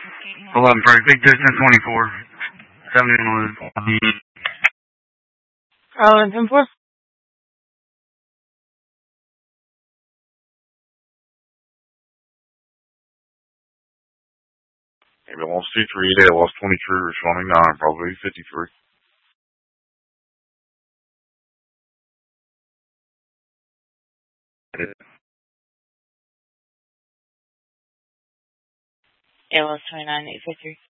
11 break, big distance 24. 71 was Island 10-4. Maybe I lost 2-3, they lost 23, responding 9, probably 53. Yeah, lost 29, 853.